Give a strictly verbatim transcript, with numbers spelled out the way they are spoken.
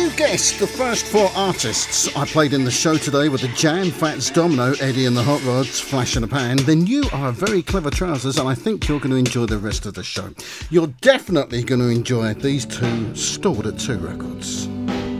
you guessed the first four artists I played in the show today were the Jam, Fats Domino, Eddie and the Hot Rods, Flash in a Pan, then you are a very clever trousers, and I think you're going to enjoy the rest of the show. You're definitely going to enjoy these two Stored at Two records.